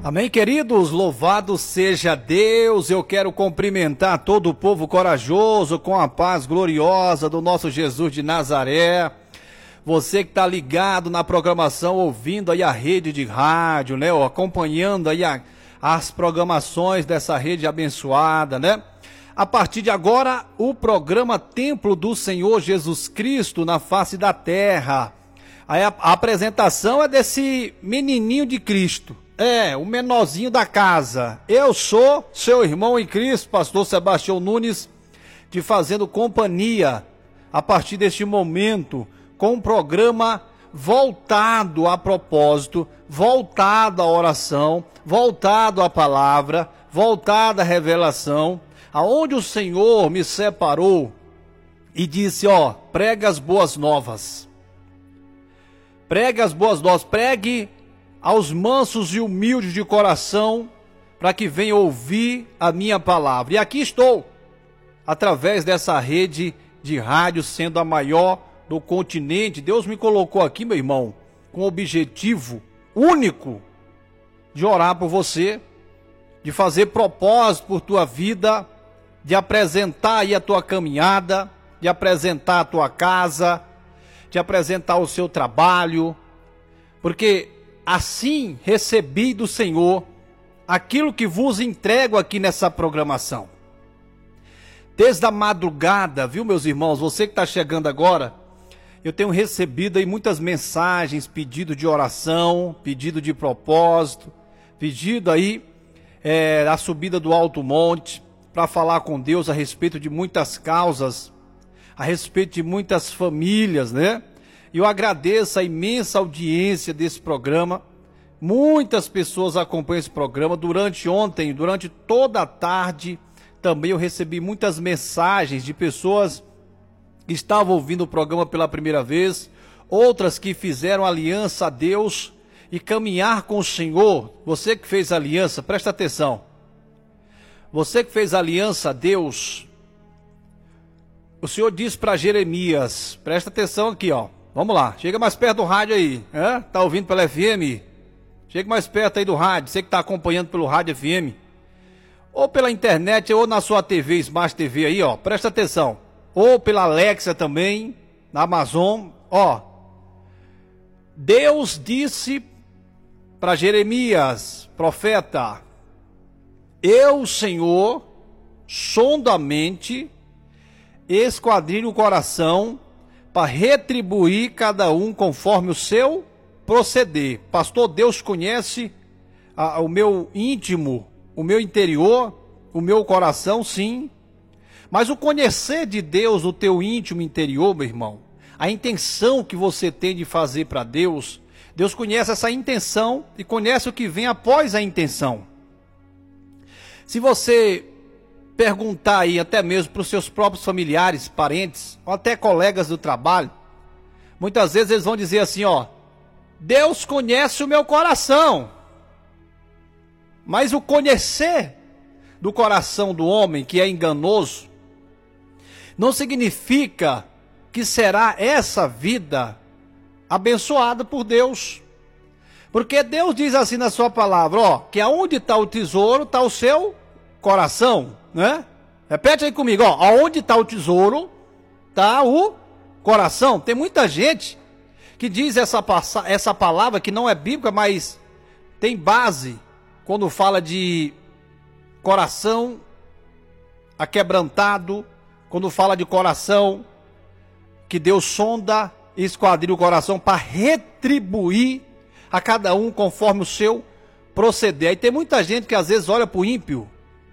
Amém, queridos? Louvado seja Deus. Eu quero cumprimentar todo o povo corajoso com a paz gloriosa do nosso Jesus de Nazaré. Você que está ligado na programação, ouvindo aí a rede de rádio, né? Acompanhando aí as programações dessa rede abençoada, né? A partir de agora, o programa Templo do Senhor Jesus Cristo na face da terra. Aí a apresentação é desse menininho de Cristo. O menorzinho da casa. Eu sou seu irmão em Cristo, pastor Sebastião Nunes, te fazendo companhia a partir deste momento, com um programa voltado a propósito, voltado à oração, voltado à palavra, voltado à revelação, aonde o Senhor me separou e disse, prega as boas novas. Pregue as boas novas, pregue aos mansos e humildes de coração, para que venham ouvir a minha palavra. E aqui estou, através dessa rede de rádio, sendo a maior do continente. Deus me colocou aqui, meu irmão, com o objetivo único de orar por você, de fazer propósito por tua vida, de apresentar aí a tua caminhada, de apresentar a tua casa, de apresentar o seu trabalho, porque assim recebi do Senhor aquilo que vos entrego aqui nessa programação. Desde a madrugada, viu, meus irmãos, você que está chegando agora, eu tenho recebido aí muitas mensagens, pedido de oração, pedido de propósito, pedido aí a subida do Alto Monte, para falar com Deus a respeito de muitas causas, a respeito de muitas famílias, né? E eu agradeço a imensa audiência desse programa. Muitas pessoas acompanham esse programa. Durante toda a tarde, também eu recebi muitas mensagens de pessoas que estavam ouvindo o programa pela primeira vez, outras que fizeram aliança a Deus e caminhar com o Senhor. Você que fez aliança, presta atenção. Você que fez aliança a Deus, o Senhor diz para Jeremias, presta atenção aqui, vamos lá, chega mais perto do rádio aí, tá ouvindo pela FM? Chega mais perto aí do rádio, você que está acompanhando pelo rádio FM, ou pela internet, ou na sua TV, Smart TV aí, presta atenção, ou pela Alexa também, na Amazon, Deus disse para Jeremias, profeta, eu, Senhor, sondo a mente, esquadrilho o coração, para retribuir cada um conforme o seu proceder. Pastor, Deus conhece o meu íntimo, o meu interior, o meu coração, sim. Mas o conhecer de Deus, o teu íntimo interior, meu irmão, a intenção que você tem de fazer para Deus, Deus conhece essa intenção e conhece o que vem após a intenção. Se você perguntar aí até mesmo para os seus próprios familiares, parentes, ou até colegas do trabalho, muitas vezes eles vão dizer assim, Deus conhece o meu coração. Mas o conhecer do coração do homem, que é enganoso, não significa que será essa vida abençoada por Deus. Porque Deus diz assim na sua palavra, que aonde está o tesouro, está o seu coração, né? Repete aí comigo, aonde está o tesouro, está o coração. Tem muita gente que diz essa palavra que não é bíblica, mas tem base quando fala de coração aquebrantado, quando fala de coração que Deus sonda e esquadrilha o coração para retribuir a cada um conforme o seu proceder. Aí tem muita gente que às vezes olha para o ímpio,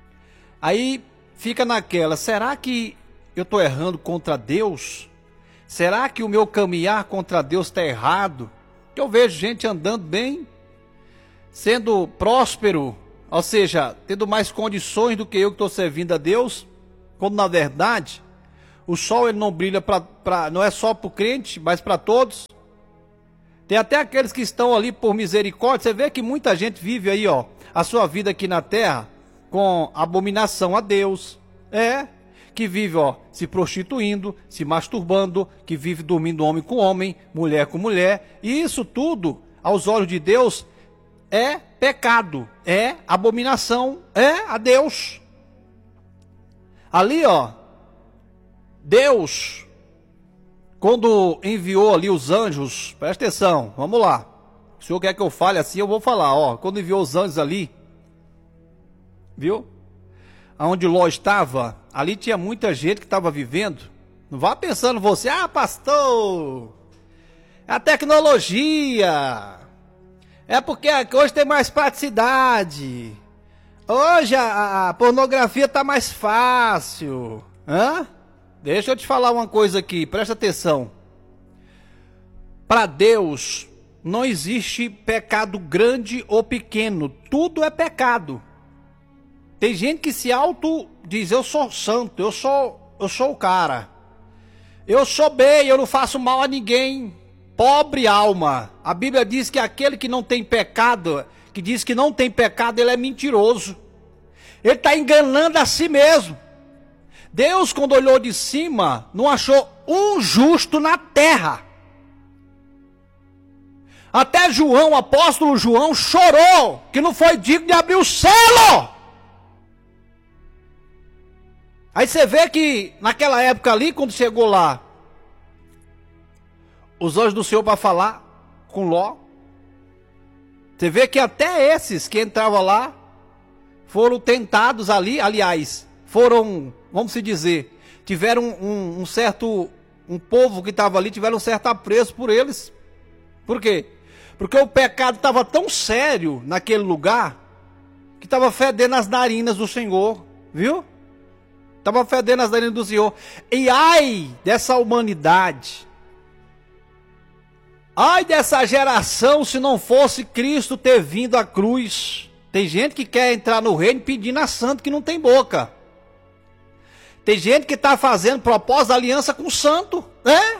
aí fica naquela, será que eu estou errando contra Deus? Será que o meu caminhar contra Deus está errado? Que eu vejo gente andando bem, sendo próspero, ou seja, tendo mais condições do que eu que estou servindo a Deus, quando na verdade o sol ele não brilha não é só para o crente, mas para todos. Tem até aqueles que estão ali por misericórdia. Você vê que muita gente vive aí, a sua vida aqui na terra com abominação a Deus. Que vive, se prostituindo, se masturbando, que vive dormindo homem com homem, mulher com mulher. E isso tudo, aos olhos de Deus, é pecado, é abominação, é a Deus. Ali, ó, Deus, quando enviou ali os anjos, presta atenção, vamos lá. Se o senhor quer que eu fale assim, eu vou falar, ó. Quando enviou os anjos ali, viu? Aonde Ló estava, ali tinha muita gente que estava vivendo. Não vá pensando você, pastor, é a tecnologia, é porque hoje tem mais praticidade, hoje a pornografia está mais fácil. Deixa eu te falar uma coisa aqui, presta atenção. Para Deus não existe pecado grande ou pequeno, tudo é pecado. Tem gente que se auto diz, eu sou santo, eu sou o cara. Eu sou bem, eu não faço mal a ninguém. Pobre alma. A Bíblia diz que aquele que não tem pecado, que diz que não tem pecado, ele é mentiroso. Ele está enganando a si mesmo. Deus, quando olhou de cima, não achou um justo na terra. Até João, o apóstolo João, chorou que não foi digno de abrir o selo. Aí você vê que naquela época ali, quando chegou lá, os anjos do Senhor para falar com Ló, você vê que até esses que entravam lá, foram tentados ali, aliás, foram, vamos se dizer, tiveram um povo que estava ali, tiveram um certo apreço por eles. Por quê? Porque o pecado estava tão sério naquele lugar, que estava fedendo as narinas do Senhor, viu? Estava fedendo as narinas do Senhor. E ai dessa humanidade, ai dessa geração, se não fosse Cristo ter vindo à cruz. Tem gente que quer entrar no reino pedindo a santo que não tem boca. Tem gente que está fazendo propósito de aliança com o santo, né?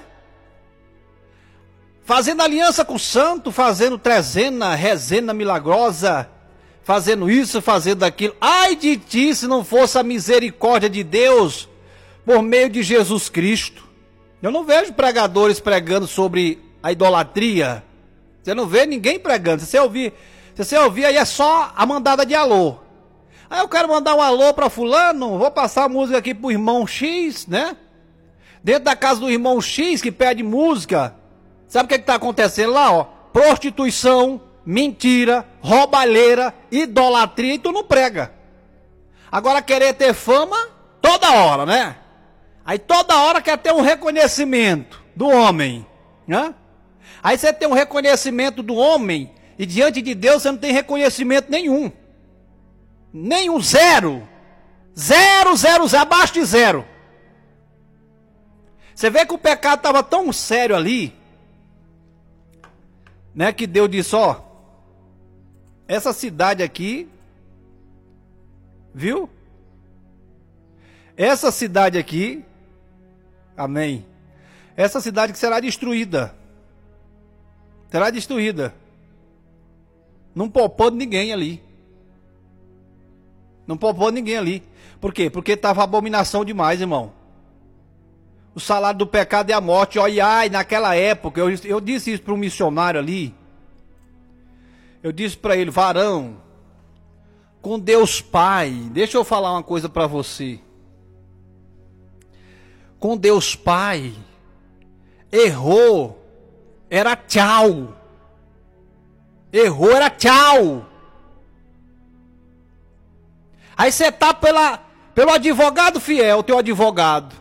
Fazendo aliança com o santo, fazendo trezena, rezena milagrosa, fazendo isso, fazendo aquilo. Ai de ti se não fosse a misericórdia de Deus por meio de Jesus Cristo. Eu não vejo pregadores pregando sobre a idolatria. Você não vê ninguém pregando. Se você ouvir aí é só a mandada de alô. Aí eu quero mandar um alô para fulano, vou passar a música aqui pro irmão X, né? Dentro da casa do irmão X que pede música. Sabe o que está acontecendo lá, ó? Prostituição, mentira, roubalheira, idolatria, e tu não prega. Agora querer ter fama toda hora, né? Aí toda hora quer ter um reconhecimento do homem, né? Aí você tem um reconhecimento do homem e diante de Deus você não tem reconhecimento nenhum. Nenhum, zero. Zero, zero, zero, abaixo de zero. Você vê que o pecado estava tão sério ali, né, que Deus disse, ó, essa cidade aqui, viu? Essa cidade aqui, amém, essa cidade que será destruída, não poupando ninguém ali, por quê? Porque estava abominação demais, irmão. O salário do pecado é a morte. Olha, ai, naquela época, eu disse isso para um missionário ali. Eu disse para ele, varão, com Deus Pai, deixa eu falar uma coisa para você. Com Deus Pai, errou, era tchau. Errou, era tchau. Aí você tá pelo advogado fiel, teu advogado.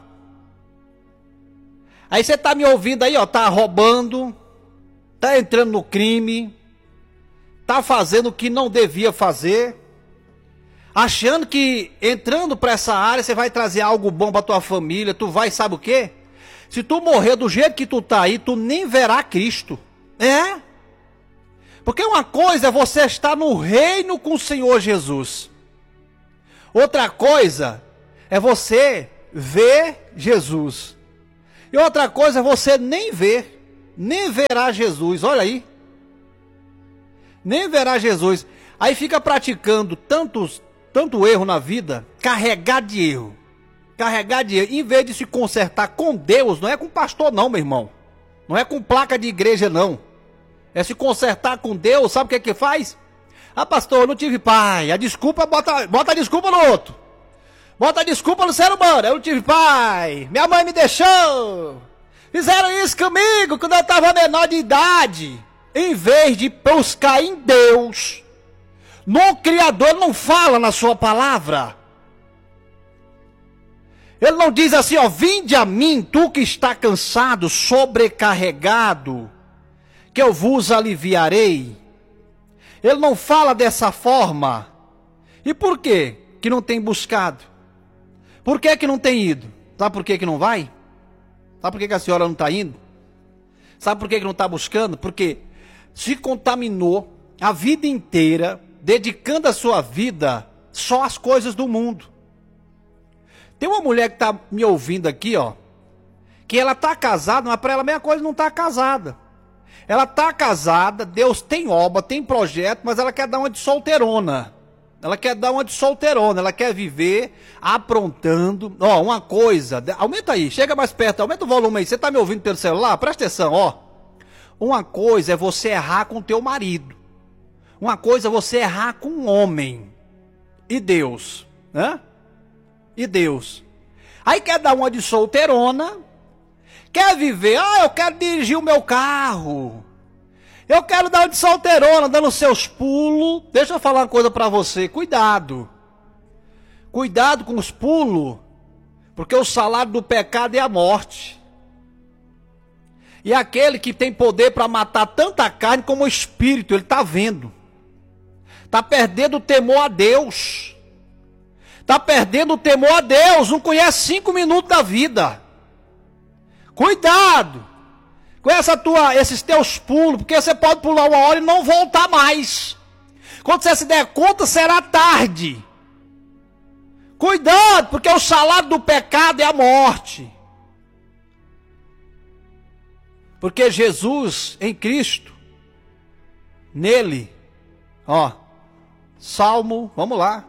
Aí você tá me ouvindo aí, ó, tá roubando, tá entrando no crime, tá fazendo o que não devia fazer, achando que entrando para essa área você vai trazer algo bom para tua família, tu vai, sabe o quê? Se tu morrer do jeito que tu tá aí, tu nem verá Cristo. É? Porque uma coisa é você estar no reino com o Senhor Jesus. Outra coisa é você ver Jesus. E outra coisa é você nem verá Jesus, olha aí. Nem verá Jesus. Aí fica praticando tanto erro na vida, carregado de erro. Em vez de se consertar com Deus, não é com pastor não, meu irmão. Não é com placa de igreja não. É se consertar com Deus, sabe o que é que faz? Ah, pastor, eu não tive pai. A desculpa, bota a desculpa no outro. Bota a desculpa no ser humano. Eu não tive pai. Minha mãe me deixou. Fizeram isso comigo quando eu estava menor de idade. Em vez de buscar em Deus, no Criador, Ele não fala na sua palavra. Ele não diz assim, ó, vinde a mim, tu que está cansado, sobrecarregado, que eu vos aliviarei. Ele não fala dessa forma. E por quê que não tem buscado? Por que não tem ido? Sabe por que não vai? Sabe por que a senhora não está indo? Sabe por que não está buscando? Porque se contaminou a vida inteira, dedicando a sua vida só às coisas do mundo. Tem uma mulher que está me ouvindo aqui, ó, que ela está casada, mas para ela a mesma coisa não está casada. Ela está casada, Deus tem obra, tem projeto, mas ela quer dar uma de solteirona. Ela quer dar uma de solteirona, ela quer viver aprontando. Ó, uma coisa, aumenta aí, chega mais perto, aumenta o volume aí. Você está me ouvindo pelo celular? Presta atenção, ó. Uma coisa é você errar com o teu marido. Uma coisa é você errar com um homem. E Deus, né? E Deus. Aí quer dar uma de solteirona, quer viver, eu quero dirigir o meu carro, eu quero dar uma de solteirona, dando seus pulos. Deixa eu falar uma coisa para você, cuidado. Cuidado com os pulos, porque o salário do pecado é a morte. E aquele que tem poder para matar tanta carne como o espírito, ele está vendo. Está perdendo o temor a Deus. Está perdendo o temor a Deus, não conhece 5 minutos da vida. Cuidado com esses teus pulos, porque você pode pular uma hora e não voltar mais. Quando você se der conta, será tarde. Cuidado, porque o salário do pecado é a morte. Porque Jesus, em Cristo, nele, ó, Salmo, vamos lá.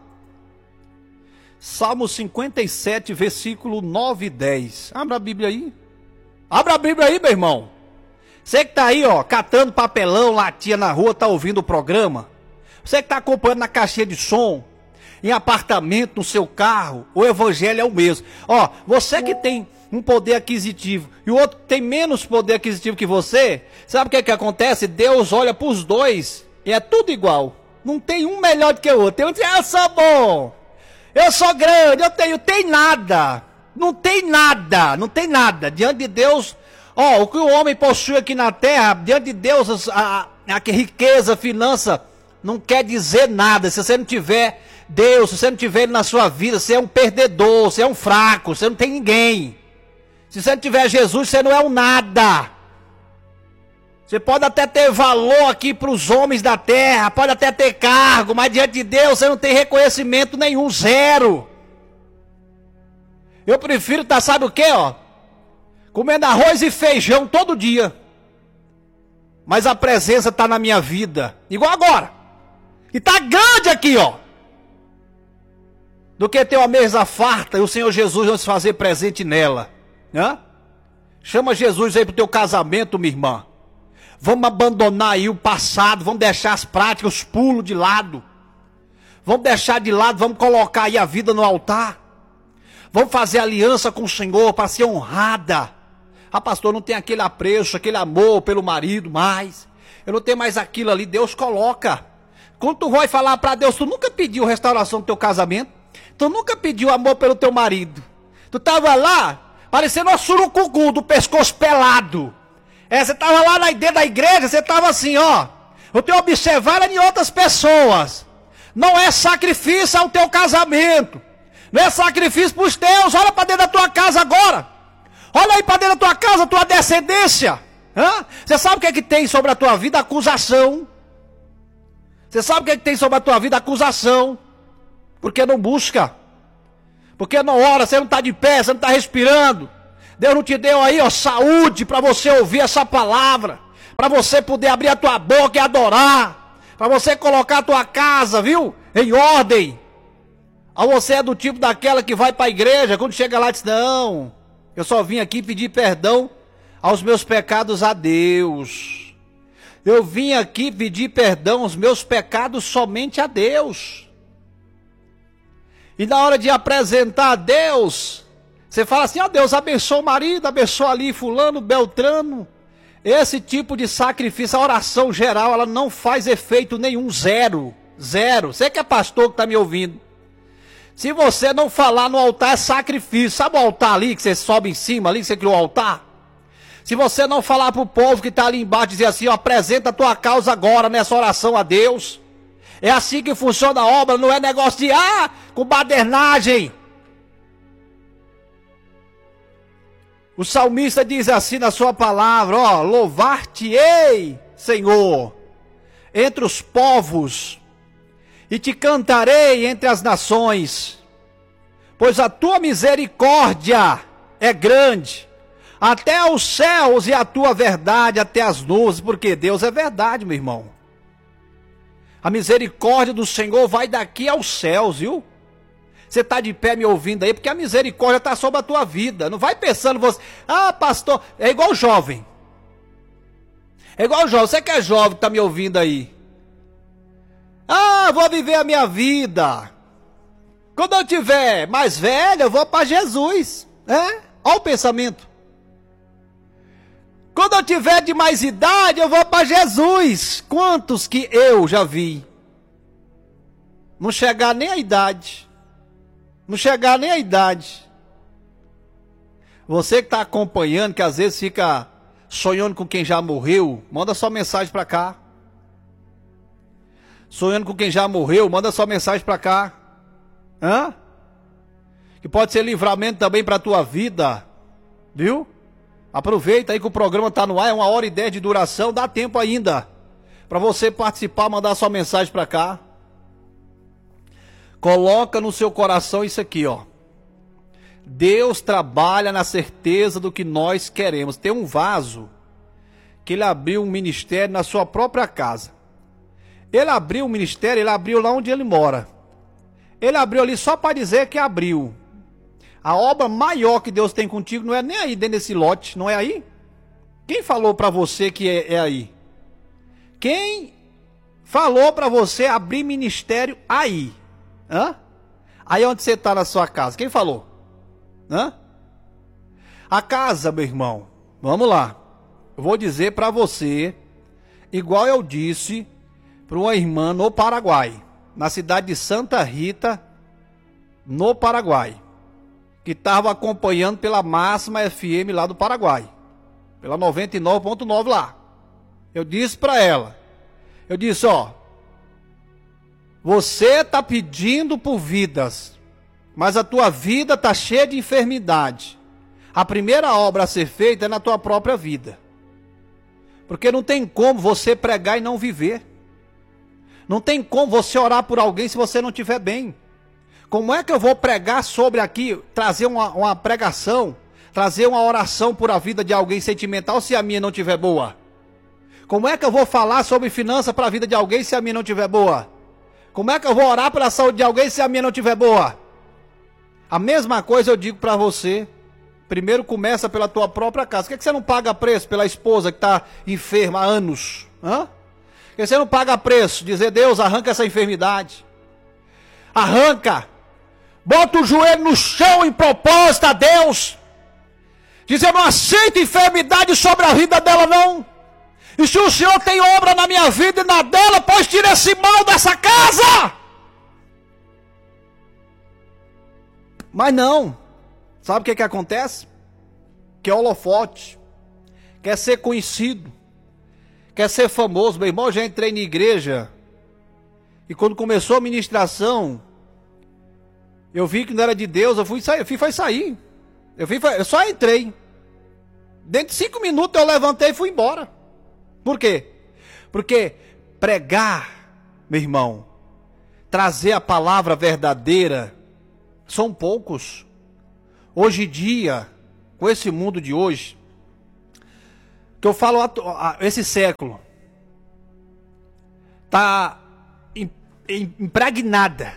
Salmo 57, versículo 9 e 10. Abra a Bíblia aí. Abra a Bíblia aí, meu irmão. Você que está aí, ó, catando papelão, latinha na rua, está ouvindo o programa. Você que está acompanhando na caixinha de som, em apartamento, no seu carro, o evangelho é o mesmo. Ó, você que tem um poder aquisitivo e o outro tem menos poder aquisitivo que você, sabe o que acontece? Deus olha para os dois e é tudo igual. Não tem um melhor do que o outro. Tem um que diz, eu sou bom. Eu sou grande, tem nada. Não tem nada, não tem nada. Diante de Deus, ó, o que o homem possui aqui na terra, diante de Deus, a riqueza, a finança, não quer dizer nada. Se você não tiver Deus, se você não tiver Ele na sua vida, você é um perdedor, você é um fraco, você não tem ninguém. Se você não tiver Jesus, você não é um nada. Você pode até ter valor aqui para os homens da terra, pode até ter cargo, mas diante de Deus você não tem reconhecimento nenhum, zero. Eu prefiro estar, sabe o que, ó? Comendo arroz e feijão todo dia. Mas a presença está na minha vida, igual agora. E está grande aqui, ó. Do que ter uma mesa farta e o Senhor Jesus não se fazer presente nela. Né? Chama Jesus aí para o teu casamento, minha irmã. Vamos abandonar aí o passado, vamos deixar as práticas, os pulos de lado. Vamos deixar de lado, vamos colocar aí a vida no altar. Vamos fazer aliança com o Senhor para ser honrada. Ah, pastor, não tem aquele apreço, aquele amor pelo marido mais. Eu não tenho mais aquilo ali, Deus coloca. Quando tu vai falar para Deus, tu nunca pediu restauração do teu casamento? Tu nunca pediu amor pelo teu marido? Tu estava lá, parecendo uma surucucu do pescoço pelado. Você estava lá dentro da igreja, você estava assim, ó. Eu tenho observado em outras pessoas. Não é sacrifício ao teu casamento. Não é sacrifício para os teus. Olha para dentro da tua casa agora. Olha aí para dentro da tua casa, tua descendência. Hã? Você sabe o que é que tem sobre a tua vida? Acusação. Você sabe o que é que tem sobre a tua vida? Acusação. Porque não busca. Porque não ora, você não está de pé, você não está respirando. Deus não te deu aí, ó, saúde para você ouvir essa palavra. Para você poder abrir a tua boca e adorar. Para você colocar a tua casa, viu? Em ordem. Ou você é do tipo daquela que vai para a igreja, quando chega lá diz, não, eu só vim aqui pedir perdão aos meus pecados a Deus. Eu vim aqui pedir perdão os meus pecados somente a Deus. E na hora de apresentar a Deus, você fala assim, ó Deus, abençoa o marido, abençoa ali fulano, beltrano. Esse tipo de sacrifício, a oração geral, ela não faz efeito nenhum, zero. Você que é pastor que está me ouvindo. Se você não falar no altar é sacrifício. Sabe o altar ali que você sobe em cima, ali que você criou o altar? Se você não falar para o povo que está ali embaixo, dizer assim, ó, apresenta a tua causa agora nessa oração a Deus. É assim que funciona a obra, não é negócio de, com badernagem. O salmista diz assim na sua palavra, ó, louvar-te-ei, Senhor, entre os povos, e te cantarei entre as nações, pois a tua misericórdia é grande, até os céus, e a tua verdade até as nuvens, porque Deus é verdade, meu irmão. A misericórdia do Senhor vai daqui aos céus, viu? Você está de pé me ouvindo aí, porque a misericórdia está sobre a tua vida. Não vai pensando você, pastor, é igual jovem. É igual jovem, você que é jovem, está me ouvindo aí. Vou viver a minha vida. Quando eu tiver mais velho, eu vou para Jesus. Olha o pensamento. Quando eu tiver de mais idade, eu vou para Jesus. Quantos que eu já vi? Não chegar nem a idade. Não chegar nem a idade. Você que está acompanhando, que às vezes fica sonhando com quem já morreu, manda sua mensagem para cá. Sonhando com quem já morreu, manda sua mensagem para cá. Que pode ser livramento também para a tua vida. Viu? Aproveita aí que o programa está no ar, é 1h10 de duração, dá tempo ainda para você participar, mandar sua mensagem para cá. Coloca no seu coração isso aqui, ó. Deus trabalha na certeza do que nós queremos. Tem um vaso que ele abriu um ministério na sua própria casa. Ele abriu um ministério, ele abriu lá onde ele mora. Ele abriu ali só para dizer que abriu. A obra maior que Deus tem contigo não é nem aí dentro desse lote, não é aí? Quem falou para você que é aí? Quem falou para você abrir ministério aí? Aí onde você está na sua casa? Quem falou? A casa, meu irmão, vamos lá. Eu vou dizer para você, igual eu disse para uma irmã no Paraguai, na cidade de Santa Rita, no Paraguai, que estava acompanhando pela Máxima FM lá do Paraguai, pela 99.9 lá. Eu disse para ela, ó, você está pedindo por vidas, mas a tua vida está cheia de enfermidade. A primeira obra a ser feita é na tua própria vida. Porque não tem como você pregar e não viver. Não tem como você orar por alguém se você não estiver bem. Como é que eu vou pregar sobre aqui, trazer uma pregação, trazer uma oração por a vida de alguém sentimental se a minha não estiver boa? Como é que eu vou falar sobre finança para a vida de alguém se a minha não estiver boa? Como é que eu vou orar pela saúde de alguém se a minha não estiver boa? A mesma coisa eu digo para você. Primeiro começa pela tua própria casa. Por que você não paga preço pela esposa que está enferma há anos? Por que você não paga preço? Dizer, Deus, arranca essa enfermidade. Arranca. Bota o joelho no chão em propósito a Deus. Dizer, eu não aceito enfermidade sobre a vida dela não. E se o Senhor tem obra na minha vida e na dela, pois tira esse mal dessa casa. Mas não. Sabe o que acontece? Quer holofote. Quer ser conhecido. Quer ser famoso. Meu irmão, eu já entrei na igreja. E quando começou a ministração, eu vi que não era de Deus. Eu fui sair. Eu só entrei. Dentro de 5 minutos eu levantei e fui embora. Por quê? Porque pregar, meu irmão, trazer a palavra verdadeira, são poucos. Hoje em dia, com esse mundo de hoje, que eu falo, esse século, está impregnada,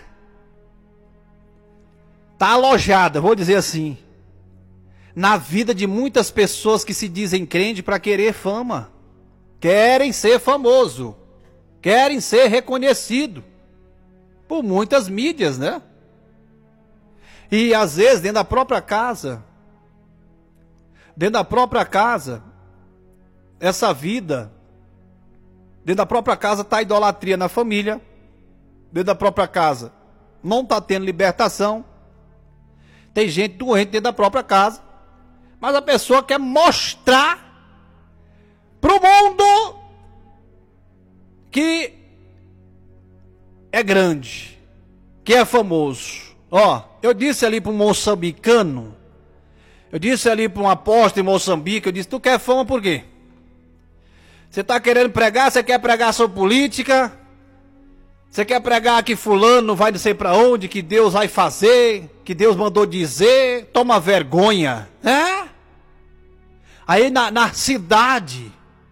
está alojada, vou dizer assim, na vida de muitas pessoas que se dizem crente para querer fama. Querem ser famoso. Querem ser reconhecido. Por muitas mídias, né? E às vezes dentro da própria casa. Dentro da própria casa. Essa vida. Dentro da própria casa está a idolatria na família. Dentro da própria casa não está tendo libertação. Tem gente doente dentro da própria casa. Mas a pessoa quer mostrar para o mundo que é grande, que é famoso. Ó, eu disse ali para um moçambicano, eu disse ali para um apóstolo em Moçambique, eu disse, tu quer fama por quê? Você está querendo pregar, você quer pregar sobre política? Você quer pregar que fulano não vai não sei para onde, que Deus vai fazer, que Deus mandou dizer? Toma vergonha, né? Aí na cidade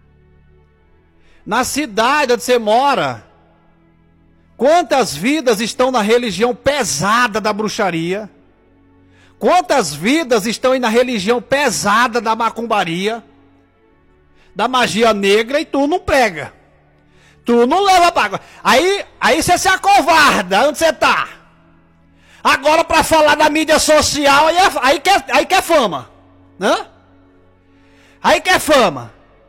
onde você mora, quantas vidas estão na religião pesada da bruxaria? Quantas vidas estão aí na religião pesada da macumbaria, da magia negra, e tu não prega? Tu não leva para... Aí você se acovarda, onde você tá? Agora para falar da mídia social, aí quer fama, né? Aí quer fama.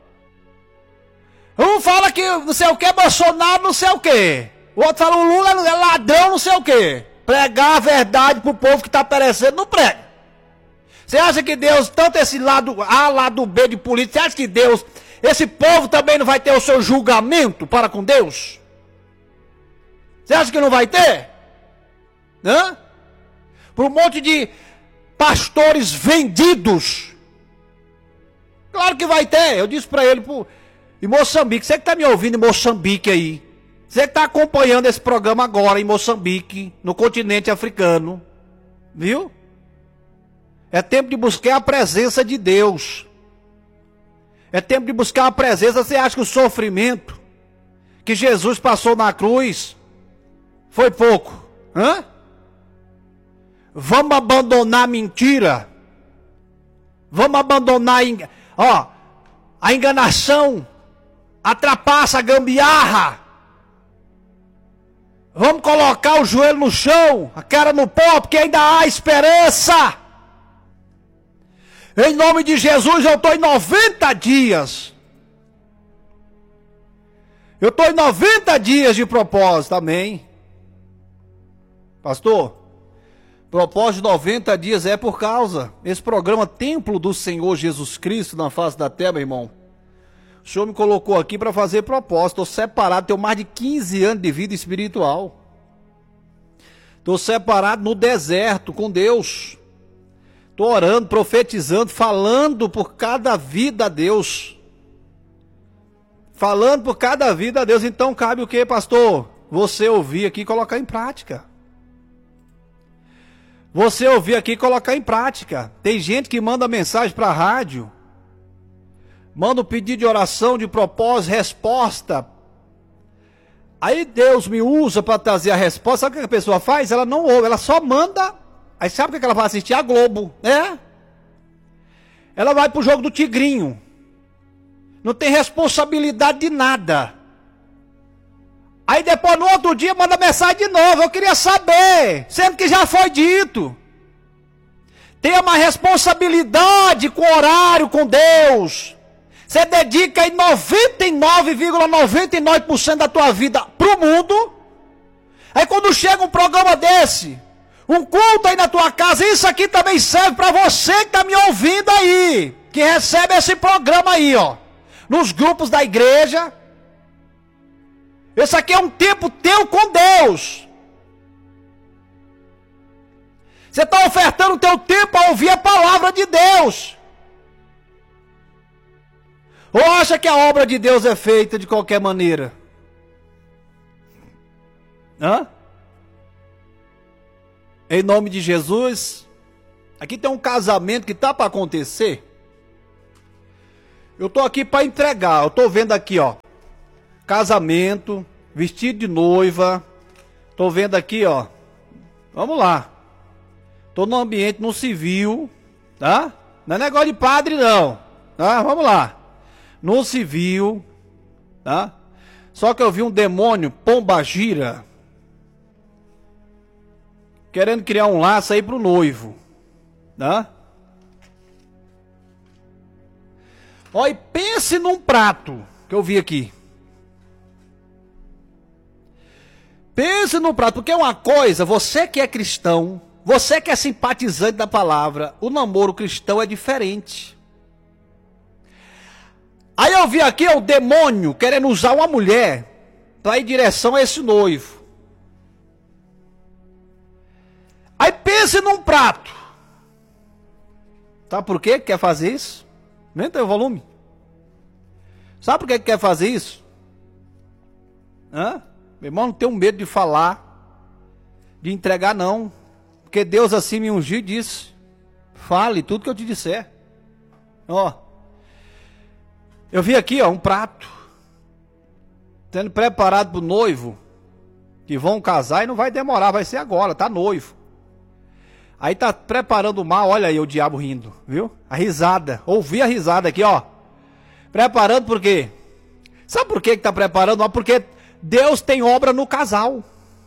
Um fala que não sei o que, Bolsonaro não sei o que. O outro fala o Lula é ladrão não sei o que. Pregar a verdade pro povo que tá perecendo, não prega. Você acha que Deus, tanto esse lado A, lado B de política, você acha que Deus, esse povo também não vai ter o seu julgamento para com Deus? Você acha que não vai ter? Hã? Por um monte de pastores vendidos. Claro que vai ter. Eu disse para ele, em Moçambique, você que está me ouvindo em Moçambique aí, você que está acompanhando esse programa agora em Moçambique, no continente africano, viu? É tempo de buscar a presença de Deus. É tempo de buscar a presença. Você acha que o sofrimento que Jesus passou na cruz foi pouco? Hã? Vamos abandonar a mentira. Vamos abandonar a enganação, a trapaça, a gambiarra. Vamos colocar o joelho no chão, a cara no pó, porque ainda há esperança. Em nome de Jesus, eu estou em 90 dias. Eu estou em 90 dias de propósito, amém? Pastor, propósito de 90 dias é por causa esse programa Templo do Senhor Jesus Cristo na face da terra, meu irmão. O Senhor me colocou aqui para fazer propósito. Estou separado, tenho mais de 15 anos de vida espiritual. Estou separado no deserto com Deus. Estou orando, profetizando, falando por cada vida a Deus. Falando por cada vida a Deus. Então cabe o que, pastor? Você ouvir aqui e colocar em prática. Você ouvir aqui e colocar em prática. Tem gente que manda mensagem para a rádio. Manda um pedido de oração, de propósito, resposta. Aí Deus me usa para trazer a resposta. Sabe o que a pessoa faz? Ela não ouve, ela só manda. Aí sabe o que ela vai assistir? A Globo, né? Ela vai pro jogo do Tigrinho. Não tem responsabilidade de nada. Aí depois no outro dia manda mensagem de novo. Eu queria saber, sendo que já foi dito. Tenha uma responsabilidade com o horário, com Deus. Você dedica aí 99,99% da tua vida pro mundo. Aí quando chega um programa desse, um culto aí na tua casa, isso aqui também serve para você que está me ouvindo aí, que recebe esse programa aí, ó, nos grupos da igreja. Esse aqui é um tempo teu com Deus. Você está ofertando o teu tempo a ouvir a palavra de Deus. Ou acha que a obra de Deus é feita de qualquer maneira? Hã? Em nome de Jesus. Aqui tem um casamento que está para acontecer. Eu estou aqui para entregar. Eu estou vendo aqui, ó, casamento, vestido de noiva. Estou vendo aqui, ó. Vamos lá. Estou no ambiente, no civil, tá? Não é negócio de padre, não. Tá? Vamos lá. No civil, tá? Só que eu vi um demônio, pombagira, querendo criar um laço aí pro noivo, tá? Ó, e pense num prato que eu vi aqui. Pense num prato, porque é uma coisa, você que é cristão, você que é simpatizante da palavra, o namoro cristão é diferente. Aí eu vi aqui o demônio querendo usar uma mulher para ir em direção a esse noivo. Aí pense num prato. Sabe por que quer fazer isso? Aumenta o volume. Sabe por que quer fazer isso? Hã? Meu irmão, não tenho medo de falar, de entregar não. Porque Deus assim me ungiu e disse: fale tudo que eu te disser. Ó, eu vi aqui, ó, um prato sendo preparado para o noivo, que vão casar e não vai demorar, vai ser agora, tá noivo. Aí tá preparando o mar, olha aí o diabo rindo, viu? A risada, ouvi a risada aqui, ó. Preparando por quê? Sabe por que tá preparando? Porque Deus tem obra no casal.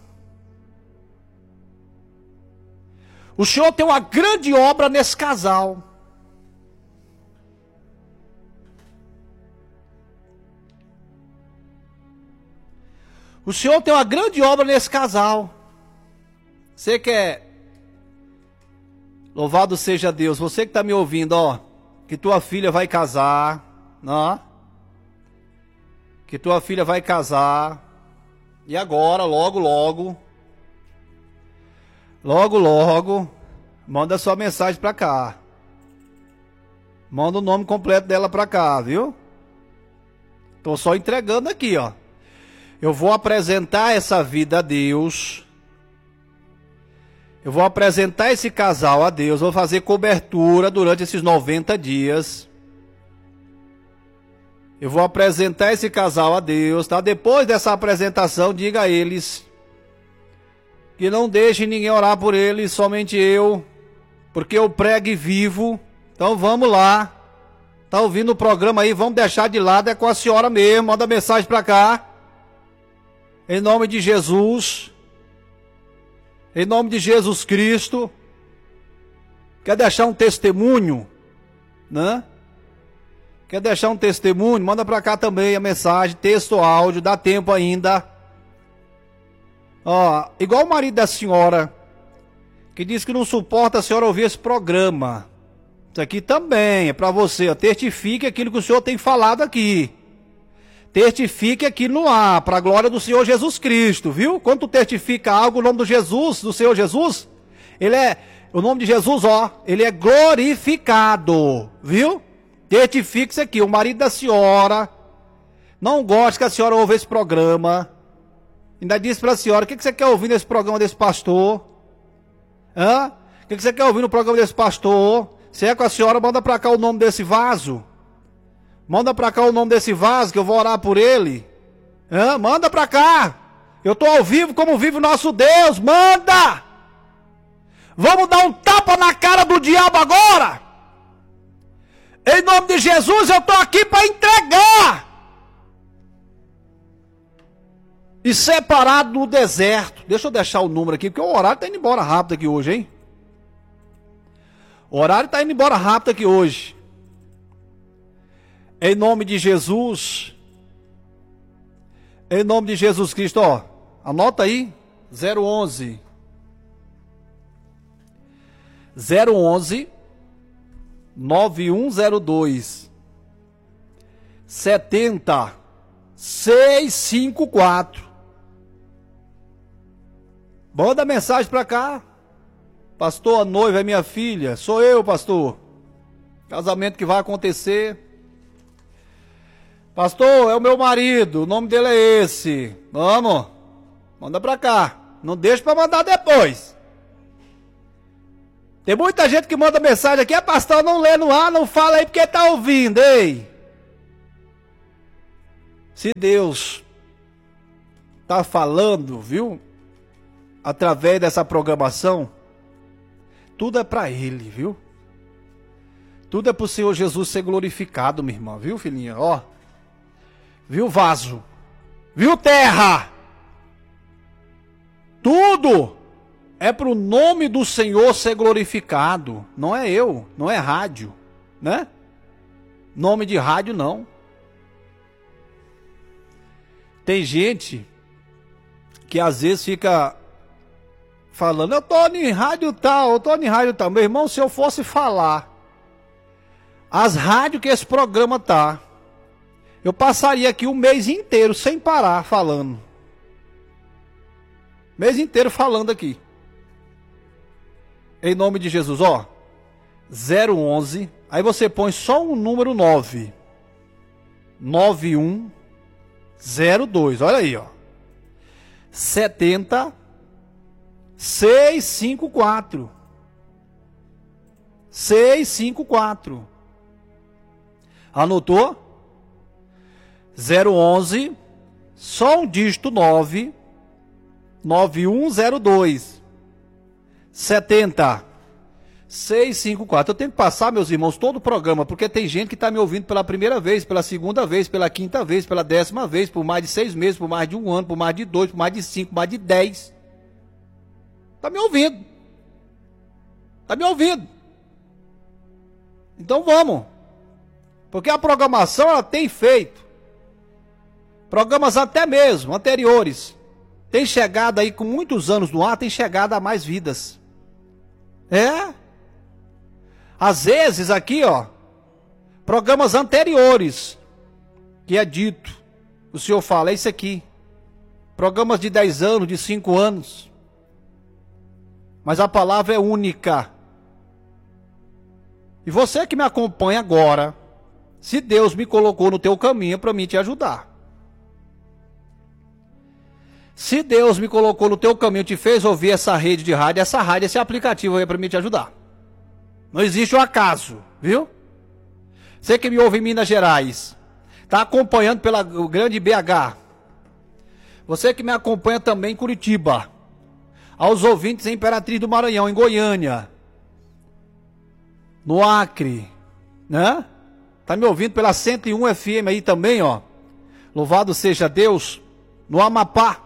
O Senhor tem uma grande obra nesse casal. O Senhor tem uma grande obra nesse casal. Você quer... Louvado seja Deus. Você que está me ouvindo, ó. Que tua filha vai casar. Ó. Que tua filha vai casar. E agora, logo, logo. Logo, logo. Manda sua mensagem para cá. Manda o nome completo dela para cá, viu? Tô só entregando aqui, ó. Eu vou apresentar essa vida a Deus. Eu vou apresentar esse casal a Deus. Vou fazer cobertura durante esses 90 dias. Eu vou apresentar esse casal a Deus, tá? Depois dessa apresentação, diga a eles que não deixem ninguém orar por eles, somente eu. Porque eu prego e vivo. Então vamos lá. Tá ouvindo o programa aí? Vamos deixar de lado, é com a senhora mesmo. Manda mensagem pra cá. Em nome de Jesus. Em nome de Jesus Cristo. Quer deixar um testemunho? Né? Quer deixar um testemunho? Manda pra cá também a mensagem, texto ou áudio, dá tempo ainda. Ó, igual o marido da senhora, que diz que não suporta a senhora ouvir esse programa. Isso aqui também é pra você, ó. Testifique aquilo que o Senhor tem falado aqui. Testifique aqui no ar, para a glória do Senhor Jesus Cristo, viu? Quando tu testifica algo, o nome do Jesus, do Senhor Jesus, ele é, o nome de Jesus, ó, ele é glorificado, viu? Testifique isso aqui, o marido da senhora não gosta que a senhora ouça esse programa. Ainda disse para a senhora: o que você quer ouvir nesse programa desse pastor? Hã? O que você quer ouvir no programa desse pastor? Se é com a senhora, manda para cá o nome desse vaso. Manda pra cá o nome desse vaso, que eu vou orar por ele. Manda pra cá. Eu tô ao vivo como vive o nosso Deus. Manda! Vamos dar um tapa na cara do diabo agora. Em nome de Jesus, eu tô aqui para entregar. E separado no deserto. Deixa eu deixar o número aqui, porque o horário tá indo embora rápido aqui hoje, hein? O horário tá indo embora rápido aqui hoje. Em nome de Jesus. Em nome de Jesus Cristo, ó. Anota aí. 011 9102 70 654. Manda mensagem pra cá. Pastor, a noiva é minha filha. Sou eu, pastor. Casamento que vai acontecer. Pastor, é o meu marido, o nome dele é esse. Vamos, manda pra cá. Não deixa pra mandar depois. Tem muita gente que manda mensagem aqui: pastor, não lê no ar, não fala aí porque tá ouvindo, ei. Se Deus tá falando, viu? Através dessa programação, tudo é pra Ele, viu? Tudo é pro Senhor Jesus ser glorificado, minha irmã, viu, filhinha? Ó. viu, vaso, viu, terra, tudo é para o nome do Senhor ser glorificado. Não é eu, não é rádio, né? Nome de rádio não. Tem gente que às vezes fica falando, eu tô em rádio tal, eu tô em rádio tal. Meu irmão, se eu fosse falar as rádios que esse programa tá, eu passaria aqui um mês inteiro sem parar falando. Mês inteiro falando aqui. Em nome de Jesus, ó. 011, aí você põe só um número 9. 9102, olha aí, ó. 70 654. 654. Anotou? 011, só um dígito 9, 9102. 70 654. Eu tenho que passar, meus irmãos, todo o programa, porque tem gente que está me ouvindo pela primeira vez, pela segunda vez, pela quinta vez, pela 10ª vez, por mais de 6 meses, por mais de 1 ano, por mais de 2, por mais de 5, por mais de 10. Está me ouvindo. Está me ouvindo. Então vamos. Porque a programação, ela tem feito. Programas até mesmo, anteriores. Tem chegado aí com muitos anos no ar, tem chegado a mais vidas. É. Às vezes aqui, ó, programas anteriores, que é dito, o senhor fala, é isso aqui. Programas de 10 anos, de 5 anos. Mas a palavra é única. E você que me acompanha agora, se Deus me colocou no teu caminho, é para mim te ajudar. Se Deus me colocou no teu caminho, te fez ouvir essa rede de rádio, esse aplicativo aí é para mim te ajudar. Não existe um acaso, viu? Você que me ouve em Minas Gerais, está acompanhando pela grande BH. Você que me acompanha também em Curitiba. Aos ouvintes em Imperatriz do Maranhão, em Goiânia. No Acre, né? Tá me ouvindo pela 101 FM aí também, ó. Louvado seja Deus. No Amapá.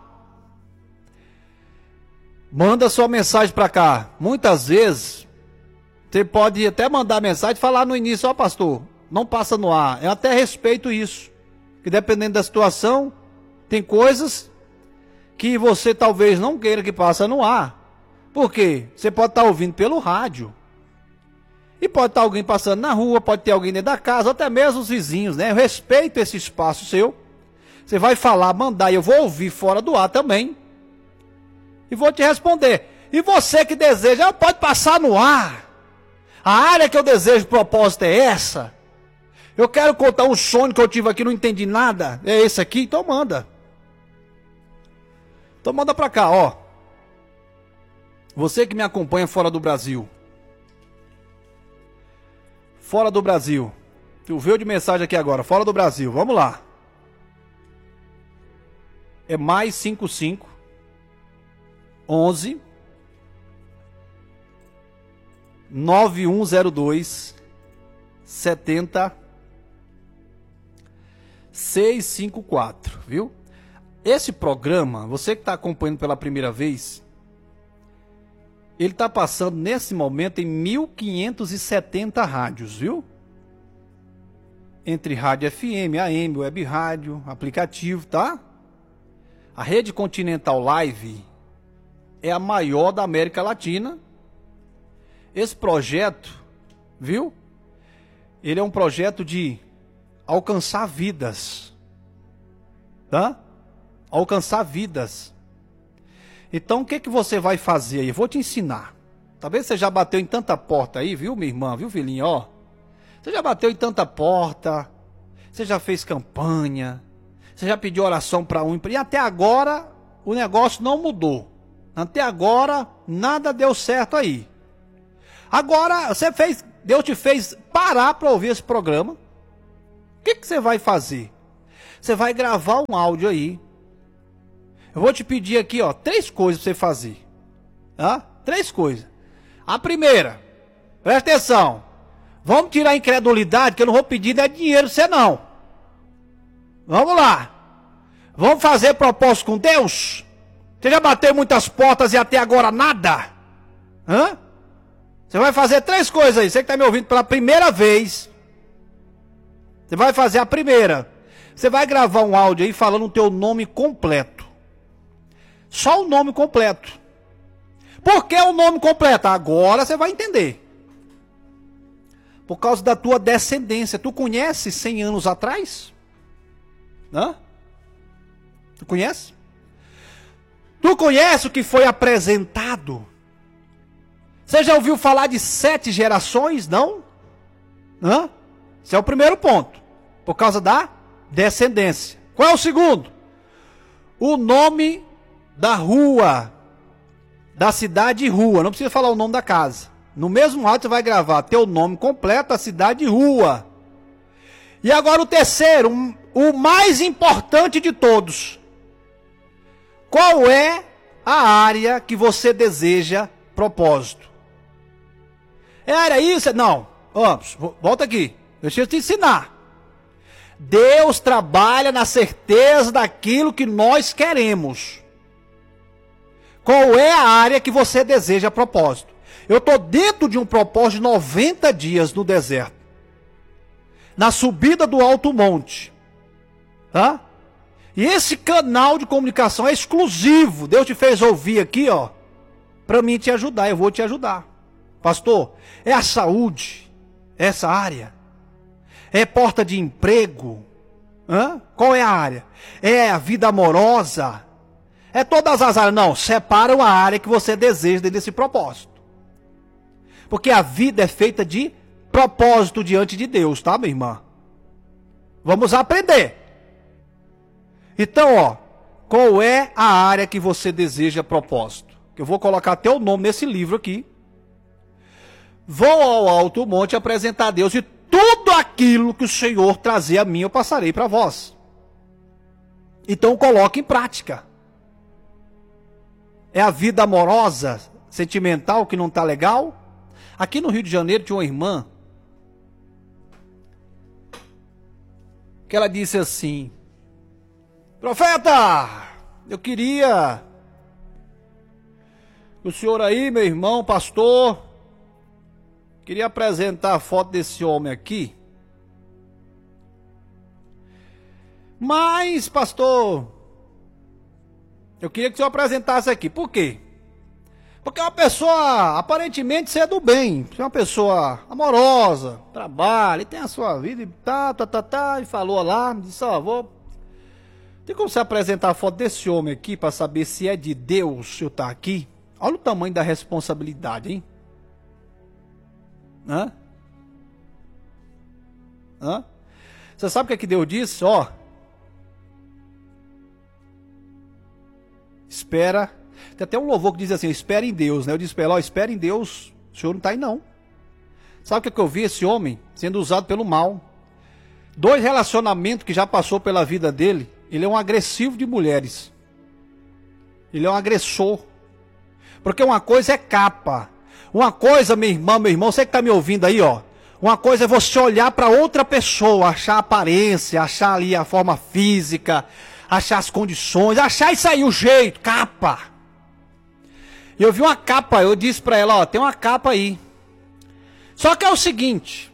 Manda sua mensagem para cá. Muitas vezes, você pode até mandar mensagem e falar no início, ó pastor, não passa no ar. Eu até respeito isso. Que dependendo da situação, tem coisas que você talvez não queira que passe no ar. Por quê? Você pode estar ouvindo pelo rádio. E pode estar alguém passando na rua, pode ter alguém dentro da casa, até mesmo os vizinhos, né? Eu respeito esse espaço seu. Você vai falar, mandar, e eu vou ouvir fora do ar também. E vou te responder. E você que deseja, pode passar no ar. A área que eu desejo, propósito é essa. Eu quero contar um sonho que eu tive aqui, não entendi nada. É esse aqui, então manda. Então manda pra cá, ó. Você que me acompanha fora do Brasil. Fora do Brasil. Tu veio de mensagem aqui agora, fora do Brasil. Vamos lá. É mais 55 11 9102 70 654, viu? Esse programa, você que está acompanhando pela primeira vez, ele está passando nesse momento em 1570 rádios, viu? Entre rádio FM, AM, web rádio, aplicativo, tá? A Rede Continental Live é a maior da América Latina. Esse projeto, viu? Ele é um projeto de alcançar vidas, tá? Alcançar vidas. Então o que que você vai fazer aí? Eu vou te ensinar. Talvez você já bateu em tanta porta aí, viu, minha irmã, viu, filhinha, ó? Você já bateu em tanta porta, você já fez campanha, você já pediu oração para um, e até agora o negócio não mudou. Até agora nada deu certo aí. Agora Deus te fez parar para ouvir esse programa. O que que você vai fazer? Você vai gravar um áudio aí. Eu vou te pedir aqui, ó, 3 coisas para você fazer. Tá? 3 coisas. A primeira, presta atenção. Vamos tirar a incredulidade, que eu não vou pedir dinheiro pra você não. Vamos lá. Vamos fazer propósito com Deus? Você já bateu muitas portas e até agora nada? Hã? Você vai fazer 3 coisas aí. Você que está me ouvindo pela primeira vez. Você vai fazer a primeira. Você vai gravar um áudio aí falando o teu nome completo. Só o nome completo. Por que o nome completo? Agora você vai entender. Por causa da tua descendência. Tu conhece 100 anos atrás? Hã? Tu conhece? Tu conhece o que foi apresentado? Você já ouviu falar de 7 gerações? Não? Hã? Esse é o primeiro ponto. Por causa da descendência. Qual é o segundo? O nome da rua. Da cidade e rua. Não precisa falar o nome da casa. No mesmo áudio você vai gravar teu nome completo, a cidade e rua. E agora o terceiro, o mais importante de todos. Qual é a área que você deseja propósito? É área isso? Não. Vamos, volta aqui. Deixa eu te ensinar. Deus trabalha na certeza daquilo que nós queremos. Qual é a área que você deseja propósito? Eu estou dentro de um propósito de 90 dias no deserto. Na subida do Alto Monte. Tá? E esse canal de comunicação é exclusivo. Deus te fez ouvir aqui, ó. Para mim te ajudar. Eu vou te ajudar. Pastor, é a saúde. Essa área. É porta de emprego. Hã? Qual é a área? É a vida amorosa. É todas as áreas. Não, separa a área que você deseja desse propósito. Porque a vida é feita de propósito diante de Deus, tá, minha irmã? Vamos aprender. Então, ó, qual é a área que você deseja propósito? Eu vou colocar teu nome nesse livro aqui. Vou ao alto monte apresentar a Deus e tudo aquilo que o Senhor trazer a mim eu passarei para vós. Então coloque em prática. É a vida amorosa, sentimental que não está legal? Aqui no Rio de Janeiro tinha uma irmã que ela disse assim: profeta, eu queria o senhor aí, meu irmão, pastor, queria apresentar a foto desse homem aqui. Mas, pastor, eu queria que o senhor apresentasse aqui. Por quê? Porque é uma pessoa, aparentemente, você é do bem. Você é uma pessoa amorosa, trabalha, e tem a sua vida, e falou lá, disse, ó, tem como você apresentar a foto desse homem aqui, para saber se é de Deus, se eu tá aqui? Olha o tamanho da responsabilidade, hein? Hã? Você sabe o que é que Deus disse? Ó, espera. Tem até um louvor que diz assim, espera em Deus, né? Eu disse para ela, ó, espera em Deus, o senhor não está aí não. Sabe o que é que eu vi esse homem sendo usado pelo mal? 2 relacionamentos que já passou pela vida dele, ele é um agressivo de mulheres. Ele é um agressor. Porque uma coisa é capa. Uma coisa, minha irmã, meu irmão, você que está me ouvindo aí, ó. Uma coisa é você olhar para outra pessoa, achar a aparência, achar ali a forma física, achar as condições, achar isso aí, o jeito, capa. E eu vi uma capa, eu disse para ela, ó, tem uma capa aí. Só que é o seguinte.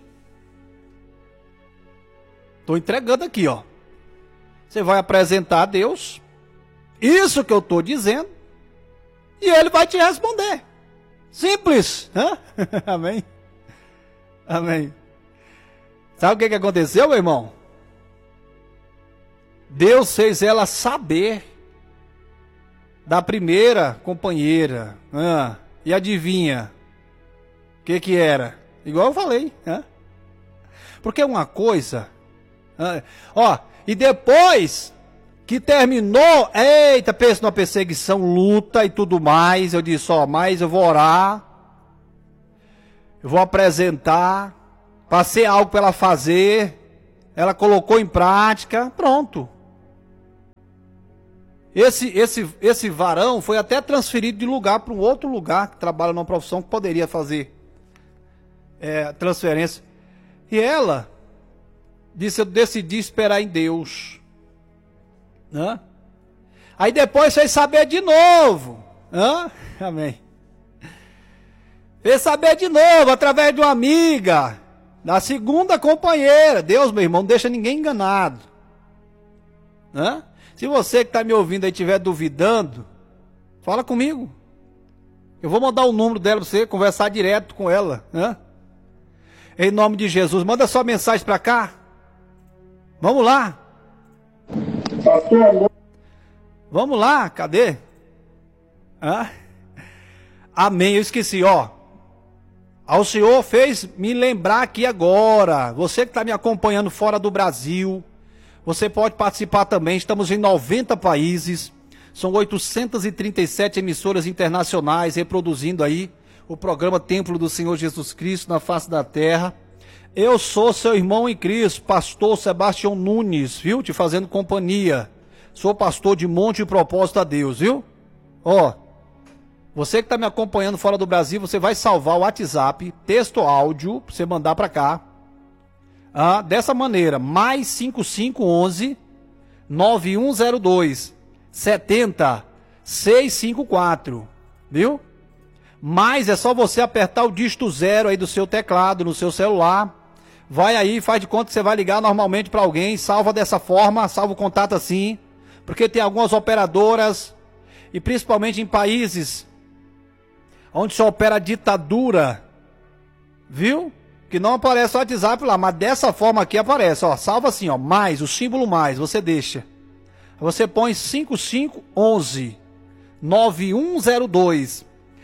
Estou entregando aqui, ó. Você vai apresentar a Deus isso que eu estou dizendo e ele vai te responder. Simples. Hã? Amém? Amém. Sabe o que aconteceu, meu irmão? Deus fez ela saber da primeira companheira. E adivinha? O que era? Igual eu falei. Porque uma coisa... ó, e depois que terminou... Eita, pensa numa perseguição, luta e tudo mais. Eu disse, ó, mas eu vou orar. Eu vou apresentar. Passei algo para ela fazer. Ela colocou em prática. Pronto. Esse varão foi até transferido de lugar para um outro lugar, que trabalha numa profissão que poderia fazer transferência. E ela disse, eu decidi esperar em Deus. Hã? Aí depois fez saber de novo. Hã? Amém. Fez saber de novo, através de uma amiga, da segunda companheira. Deus, meu irmão, não deixa ninguém enganado. Hã? Se você que está me ouvindo aí estiver duvidando, fala comigo. Eu vou mandar o número dela para você conversar direto com ela. Hã? Em nome de Jesus, manda sua mensagem para cá. Vamos lá. Vamos lá, cadê? Hã? Amém, eu esqueci, ó. O Senhor fez me lembrar aqui agora. Você que está me acompanhando fora do Brasil, você pode participar também. Estamos em 90 países. São 837 emissoras internacionais reproduzindo aí o programa Templo do Senhor Jesus Cristo na face da terra. Eu sou seu irmão em Cristo, pastor Sebastião Nunes, viu? Te fazendo companhia. Sou pastor de Monte e Propósito a Deus, viu? Ó, você que está me acompanhando fora do Brasil, você vai salvar o WhatsApp, texto áudio, para você mandar para cá. Dessa maneira, mais 5511 9102 70654, viu? Mas é só você apertar o dígito 0 aí do seu teclado, no seu celular. Vai aí, faz de conta que você vai ligar normalmente para alguém, salva dessa forma, salva o contato assim, porque tem algumas operadoras, e principalmente em países onde se opera a ditadura, viu? Que não aparece o WhatsApp lá, mas dessa forma aqui aparece, ó, salva assim, ó, mais, o símbolo mais, você deixa. Você põe 5511 9102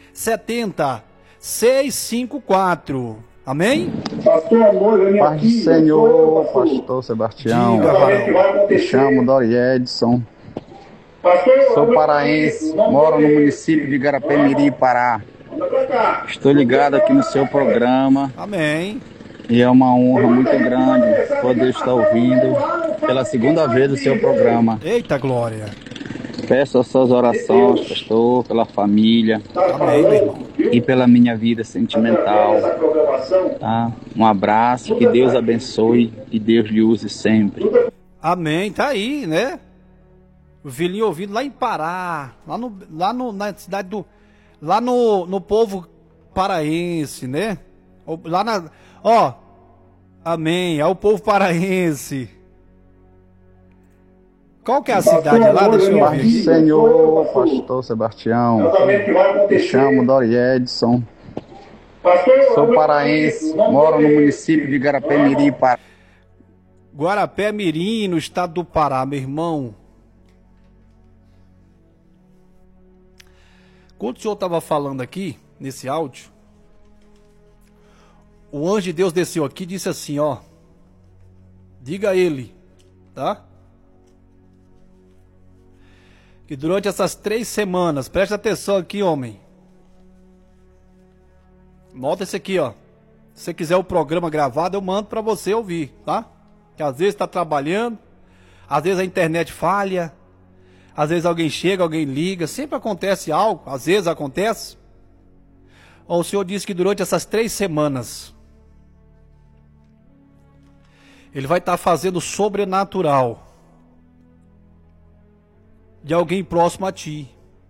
70654. Amém? Pastor Amor, Paz do Senhor, pastor Sebastião. Me chamo Dori Edson. Sou paraense, moro no município de Garapé-Miri, Pará. Estou ligado aqui no seu programa. Amém. E é uma honra muito grande poder estar ouvindo pela segunda vez o seu programa. Eita glória. Peço as suas orações, pastor, pela família. Amém, meu irmão. E pela minha vida sentimental. Tá? Um abraço, que Deus abençoe e Deus lhe use sempre. Amém, tá aí, né? O filhinho ouvindo lá em Pará, na cidade do... Lá no povo paraense, né? Lá na... Ó, amém, é o povo paraense. Qual que é a cidade lá? Deixa eu Paz ver do aqui. Senhor, pastor Sebastião. Me chamo Dori Edson. Sou paraense, moro no município de Garapé-Miri, Pará. Guarapé-Mirim, no estado do Pará, meu irmão. Quando o senhor estava falando aqui, nesse áudio, o anjo de Deus desceu aqui e disse assim, ó. Diga a ele, tá? Que durante essas 3 semanas, preste atenção aqui, homem. Nota esse aqui, ó. Se você quiser o programa gravado, eu mando para você ouvir, tá? Que às vezes está trabalhando, às vezes a internet falha, às vezes alguém chega, alguém liga, sempre acontece algo, às vezes acontece. Ó, o Senhor disse que durante essas 3 semanas, Ele vai estar fazendo sobrenatural de alguém próximo a ti.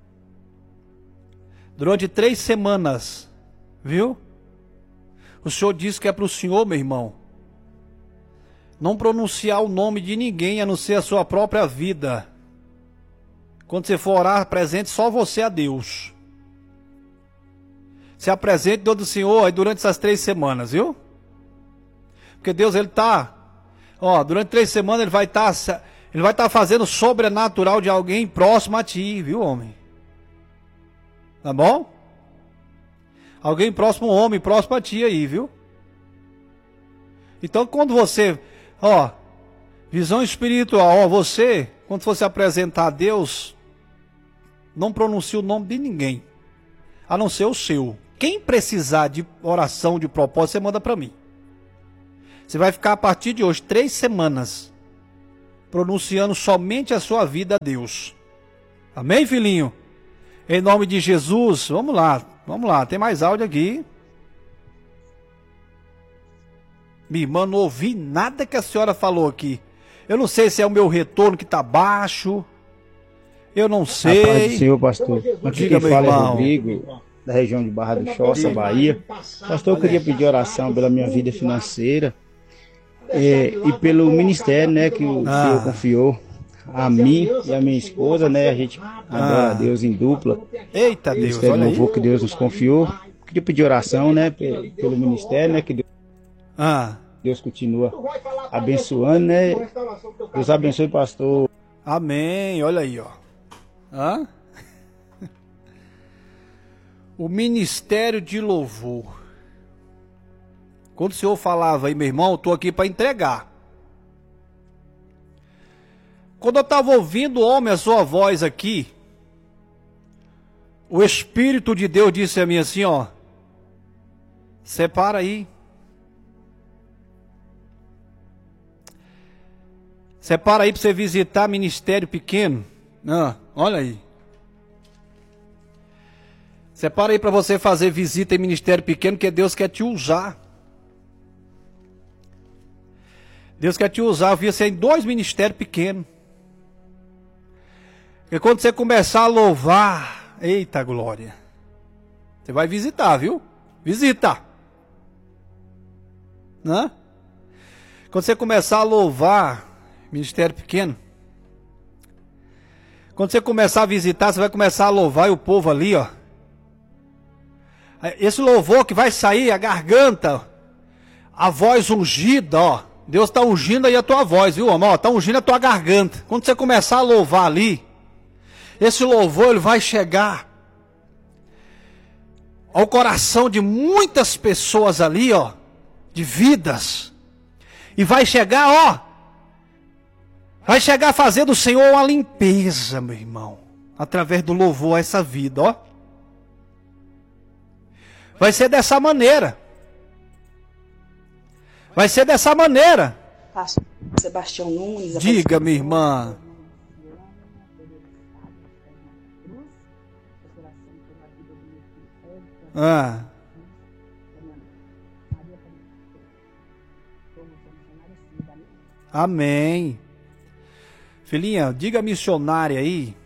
Durante 3 semanas, viu? O Senhor disse que é para o Senhor, meu irmão, não pronunciar o nome de ninguém a não ser a sua própria vida. Quando você for orar, apresente só você a Deus. Se apresente diante do Senhor aí durante essas 3 semanas, viu? Porque Deus, Ele está, ó, durante 3 semanas Ele vai estar fazendo sobrenatural de alguém próximo a ti, viu, homem? Tá bom? Alguém próximo, um homem próximo a ti aí, viu? Então, quando você, ó, visão espiritual, ó, você, quando for se apresentar a Deus, não pronuncie o nome de ninguém, a não ser o seu. Quem precisar de oração, de propósito, você manda para mim. Você vai ficar a partir de hoje 3 semanas pronunciando somente a sua vida a Deus. Amém, filhinho? Em nome de Jesus, vamos lá, tem mais áudio aqui. Minha irmã, não ouvi nada que a senhora falou aqui. Eu não sei se é o meu retorno que está baixo. Eu não sei. A paz do Senhor, pastor. Aqui quem fala é Rodrigo, da região de Barra do Choça, Bahia. Pastor, eu queria pedir oração pela minha vida financeira e pelo ministério, né, que o Senhor confiou a mim e a minha esposa, né? A gente adora a Deus em dupla. Eita Deus, olha aí. Louvor que Deus nos confiou. Queria pedir oração, né, pelo ministério, né, que Deus continua abençoando, né? Deus abençoe, pastor. Amém, olha aí, ó. O ministério de louvor. Quando o senhor falava aí, meu irmão, eu tô aqui para entregar. Quando eu estava ouvindo, homem, a sua voz aqui, o Espírito de Deus disse a mim assim, ó, separa aí. Separa aí para você visitar ministério pequeno. Olha aí. Separa aí para você fazer visita em ministério pequeno, que Deus quer te usar. Deus quer te usar. Eu vi você em 2 ministérios pequenos. Porque quando você começar a louvar, eita glória, você vai visitar, viu? Visita. Quando você começar a louvar, ministério pequeno, quando você começar a visitar, você vai começar a louvar e o povo ali, ó. Esse louvor que vai sair, a garganta, a voz ungida, ó. Deus está ungindo aí a tua voz, viu, amor? Está ungindo a tua garganta. Quando você começar a louvar ali, esse louvor ele vai chegar ao coração de muitas pessoas ali, ó, de vidas. E vai chegar, ó, vai chegar a fazer do Senhor uma limpeza, meu irmão, através do louvor a essa vida, ó. Vai ser dessa maneira. Vai ser dessa maneira. Pastor Sebastião Nunes. Diga, minha irmã. Amém. Filhinha, diga missionária aí.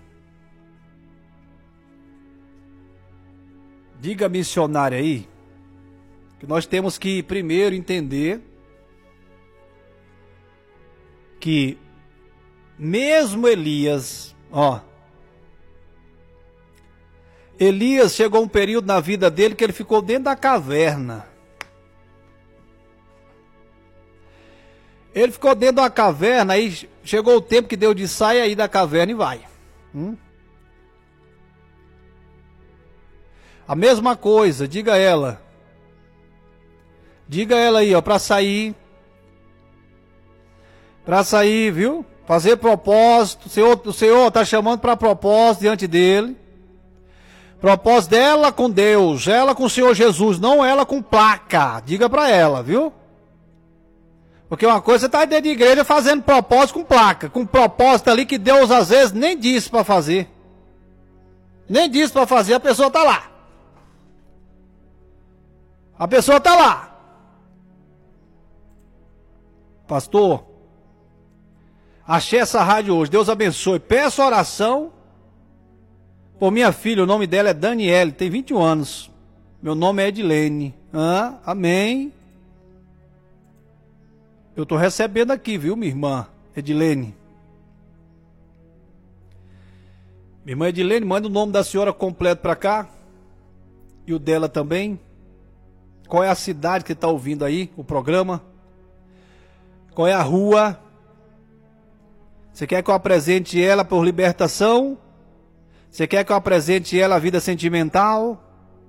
Diga missionária aí. Que nós temos que primeiro entender que mesmo Elias, ó, Elias chegou um período na vida dele que ele ficou dentro da caverna. Ele ficou dentro da caverna, aí chegou o tempo que Deus disse, sai aí da caverna e vai. A mesma coisa, diga ela. Diga ela aí, ó, para sair. Para sair, viu? Fazer propósito. O Senhor está chamando para propósito diante dele. Propósito dela com Deus, ela com o Senhor Jesus, não ela com placa. Diga para ela, viu? Porque uma coisa você está dentro de igreja fazendo propósito com placa. Com propósito ali que Deus às vezes nem disse para fazer. Nem disse para fazer, a pessoa está lá. A pessoa está lá. Pastor, achei essa rádio hoje, Deus abençoe. Peço oração por minha filha, o nome dela é Daniele, tem 21 anos. Meu nome é Edilene. Amém. Eu estou recebendo aqui, viu, minha irmã Edilene. Minha irmã Edilene, manda o nome da senhora completo para cá. E o dela também. Qual é a cidade que está ouvindo aí o programa? Qual é a rua? Você quer que eu apresente ela por libertação? Você quer que eu apresente ela a vida sentimental?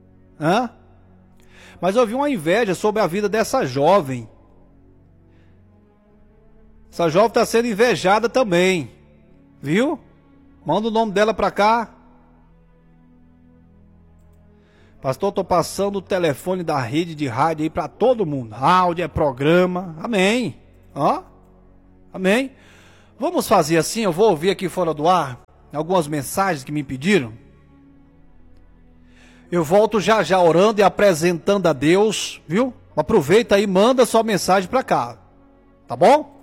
Mas eu vi uma inveja sobre a vida dessa jovem. Essa jovem está sendo invejada também. Viu? Manda o nome dela para cá. Pastor, estou passando o telefone da rede de rádio aí para todo mundo. Áudio é programa. Amém. Amém. Vamos fazer assim, eu vou ouvir aqui fora do ar algumas mensagens que me pediram. Eu volto já já orando e apresentando a Deus, viu? Aproveita aí, manda sua mensagem para cá. Tá bom?